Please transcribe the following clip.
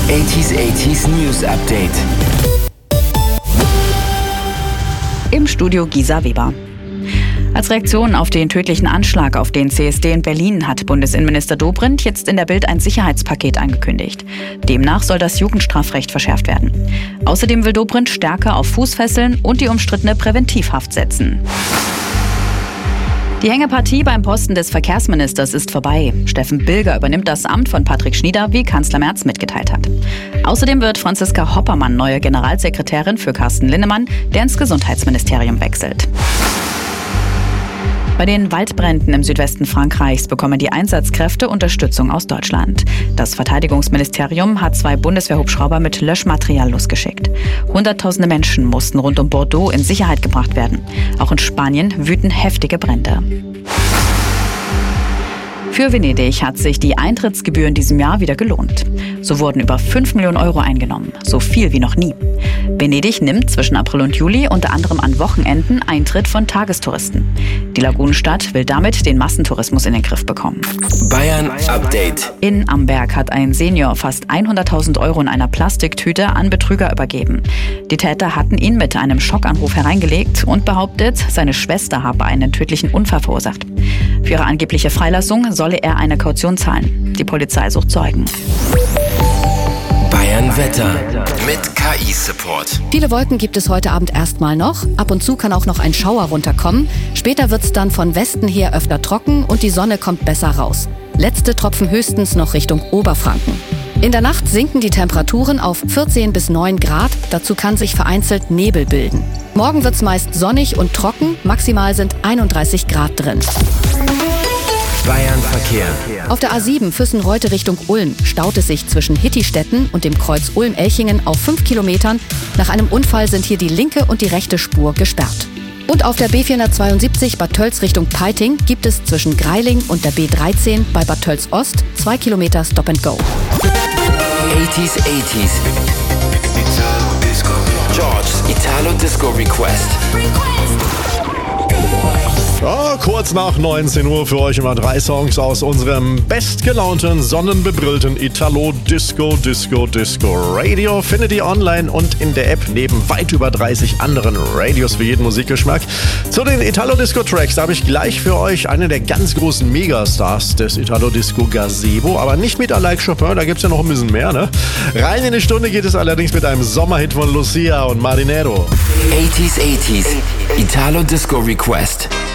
80s News Update. Im Studio Gisa Weber. Als Reaktion auf den tödlichen Anschlag auf den CSD in Berlin hat Bundesinnenminister Dobrindt jetzt in der Bild ein Sicherheitspaket angekündigt. Demnach soll das Jugendstrafrecht verschärft werden. Außerdem will Dobrindt stärker auf Fußfesseln und die umstrittene Präventivhaft setzen. Die Hängepartie beim Posten des Verkehrsministers ist vorbei. Steffen Bilger übernimmt das Amt von Patrick Schnieder, wie Kanzler Merz mitgeteilt hat. Außerdem wird Franziska Hoppermann neue Generalsekretärin für Carsten Linnemann, der ins Gesundheitsministerium wechselt. Bei den Waldbränden im Südwesten Frankreichs bekommen die Einsatzkräfte Unterstützung aus Deutschland. Das Verteidigungsministerium hat 2 Bundeswehrhubschrauber mit Löschmaterial losgeschickt. Hunderttausende Menschen mussten rund um Bordeaux in Sicherheit gebracht werden. Auch in Spanien wüten heftige Brände. Für Venedig hat sich die Eintrittsgebühr in diesem Jahr wieder gelohnt. So wurden über 5 Millionen Euro eingenommen, so viel wie noch nie. Venedig nimmt zwischen April und Juli unter anderem an Wochenenden Eintritt von Tagestouristen. Die Lagunenstadt will damit den Massentourismus in den Griff bekommen. Bayern Update. In Amberg hat ein Senior fast 100.000 Euro in einer Plastiktüte an Betrüger übergeben. Die Täter hatten ihn mit einem Schockanruf hereingelegt und behauptet, seine Schwester habe einen tödlichen Unfall verursacht. Für ihre angebliche Freilassung solle er eine Kaution zahlen. Die Polizei sucht Zeugen. Bayern Wetter mit KI-Support. Viele Wolken gibt es heute Abend erstmal noch. Ab und zu kann auch noch ein Schauer runterkommen. Später wird es dann von Westen her öfter trocken und die Sonne kommt besser raus. Letzte Tropfen höchstens noch Richtung Oberfranken. In der Nacht sinken die Temperaturen auf 14 bis 9 Grad. Dazu kann sich vereinzelt Nebel bilden. Morgen wird es meist sonnig und trocken. Maximal sind 31 Grad drin. Bayern Verkehr. Auf der A7 Füssen-Reute Richtung Ulm staut es sich zwischen Hittistetten und dem Kreuz Ulm-Elchingen auf 5 Kilometern. Nach einem Unfall sind hier die linke und die rechte Spur gesperrt. Und auf der B472 Bad Tölz Richtung Peiting gibt es zwischen Greiling und der B13 bei Bad Tölz Ost 2 Kilometer Stop and Go. 80s. George's Italo Disco Request. Ja, kurz nach 19 Uhr für euch immer 3 Songs aus unserem bestgelaunten, sonnenbebrillten Italo-Disco Radio. Findet ihr online und in der App neben weit über 30 anderen Radios für jeden Musikgeschmack. Zu den Italo-Disco-Tracks habe ich gleich für euch einen der ganz großen Megastars des Italo-Disco, Gazebo. Aber nicht mit Alike Chopin, da gibt es ja noch ein bisschen mehr, ne? Rein in die Stunde geht es allerdings mit einem Sommerhit von Lucia und Marinero. 80s. Italo Disco Request.